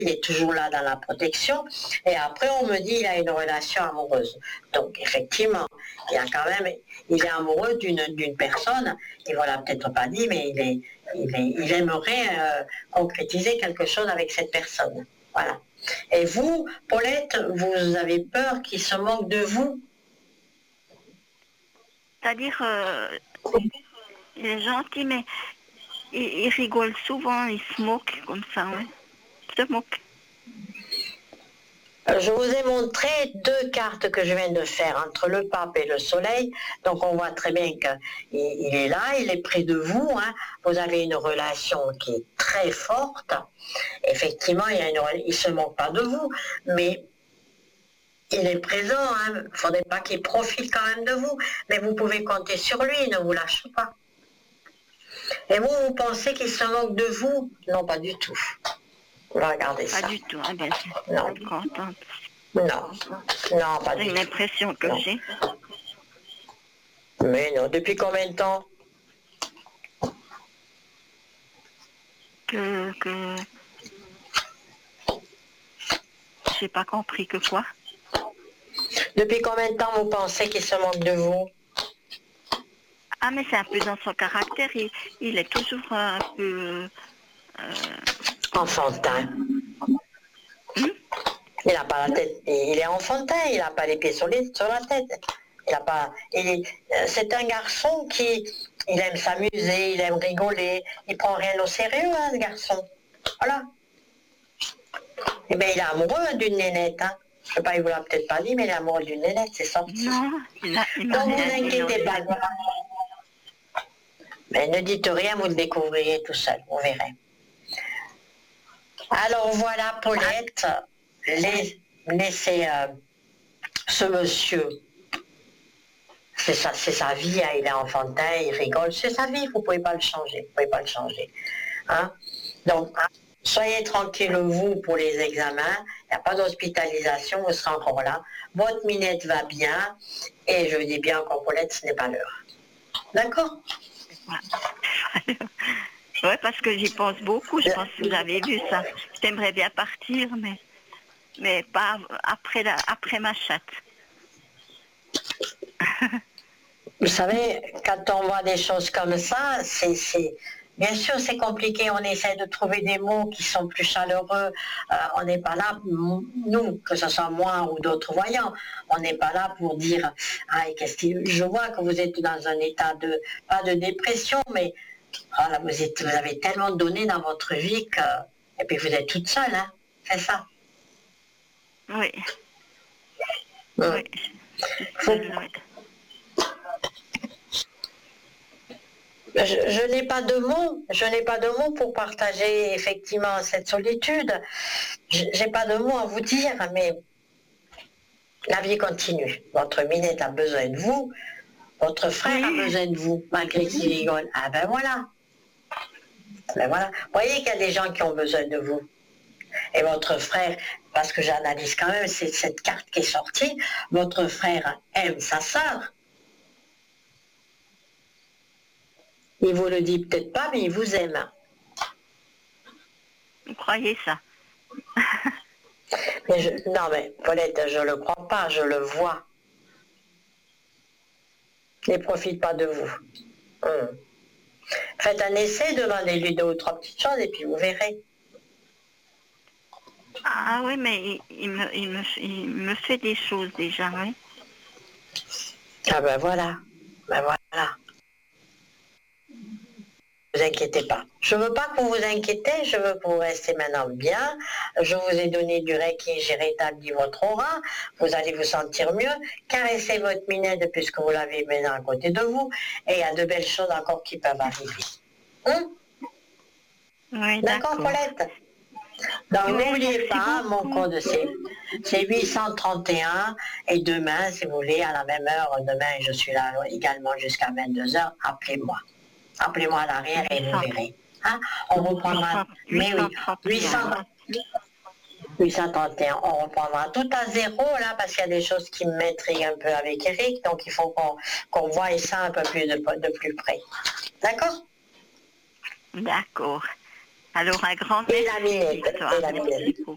il est toujours là dans la protection, et après on me dit il a une relation amoureuse. Donc effectivement, il est amoureux d'une personne, il ne l'a peut-être pas dit, mais il aimerait concrétiser quelque chose avec cette personne. Voilà. Et vous, Paulette, vous avez peur qu'il se moque de vous? C'est-à-dire, il est gentil, mais il rigole souvent, il se moque comme ça, oui. Il se moque. Je vous ai montré deux cartes que je viens de faire entre le pape et le soleil. Donc on voit très bien qu'il est là, il est près de vous. Hein. Vous avez une relation qui est très forte. Effectivement, il ne se moque pas de vous, mais il est présent. Il ne faudrait pas qu'il profite quand même de vous. Mais vous pouvez compter sur lui, ne vous lâchez pas. Et vous pensez qu'il se moque de vous? Non, pas du tout. Regardez ça. Pas du tout, hein, bien sûr. Non. Contente. Non, non, pas du C'est tout. une impression que j'ai. Mais non, depuis combien de temps? Que... J'ai pas compris que quoi. Depuis combien de temps vous pensez qu'il se moque de vous? Ah, mais c'est un peu dans son caractère. Il est toujours un peu... Enfantin. Il n'a pas la tête. Il est enfantin, il n'a pas les pieds sur la tête. C'est un garçon qui... Il aime s'amuser, il aime rigoler. Il prend rien au sérieux, hein, ce garçon. Voilà. Eh bien, il est amoureux d'une nénette, hein. Je ne sais pas, il vous l'a peut-être pas dit, mais il est amoureux d'une nénette, c'est sorti. Non, il m'a Donc, rien vous dit, inquiétez pas. Mais ne dites rien, vous le découvrirez tout seul, vous verrez. Alors voilà, Paulette, laissez ce monsieur, c'est sa vie, hein, il est enfantin, il rigole, c'est sa vie, vous ne pouvez pas le changer, vous pouvez pas le changer. Hein? Donc, soyez tranquille, vous, pour les examens, il n'y a pas d'hospitalisation, vous serez encore là, votre minette va bien, et je dis bien encore, Paulette, ce n'est pas l'heure. D'accord? Oui, parce que j'y pense beaucoup, je pense que vous avez vu ça. J'aimerais bien partir, mais pas après ma chatte. Vous savez, quand on voit des choses comme ça, bien sûr c'est compliqué, on essaie de trouver des mots qui sont plus chaleureux, on n'est pas là, nous, que ce soit moi ou d'autres voyants, on n'est pas là pour dire, ah, je vois que vous êtes dans un état pas de dépression, mais voilà, vous avez tellement donné dans votre vie et puis vous êtes toute seule, hein, c'est ça. Oui. Oui. Oui. Je n'ai pas de mots pour partager effectivement cette solitude. J'ai pas de mots à vous dire, mais la vie continue. Votre minette a besoin de vous, votre frère a besoin de vous, malgré qu'il rigole. Ah ben voilà. Ben voilà. Vous voyez qu'il y a des gens qui ont besoin de vous. Et votre frère, parce que j'analyse quand même cette carte qui est sortie, votre frère aime sa sœur. Il vous le dit peut-être pas, mais il vous aime. Vous croyez ça? Non mais Paulette, je ne le crois pas, je le vois. Il ne profite pas de vous. Faites un essai, demandez-lui 2 ou 3 petites choses et puis vous verrez. Ah oui, mais il me fait des choses déjà, oui. Ah ben voilà, ben voilà. Ne vous inquiétez pas. Je ne veux pas que vous vous inquiétez, je veux que vous restez maintenant bien. Je vous ai donné du Reiki, j'ai rétabli votre aura, vous allez vous sentir mieux. Caressez votre minette puisque vous l'avez maintenant à côté de vous, et il y a de belles choses encore qui peuvent arriver. Oui, d'accord, Paulette? Donc n'oubliez pas, mon code c'est 831, et demain, si vous voulez, à la même heure, demain je suis là également jusqu'à 22h, appelez-moi. Appelez-moi à l'arrière et vous verrez. Hein? On reprendra, mais oui, 831, on reprendra tout à zéro là parce qu'il y a des choses qui m'intriguent un peu avec Eric, donc il faut qu'on voie ça un peu plus de plus près. D'accord? D'accord. Alors un grand merci. Et la minette.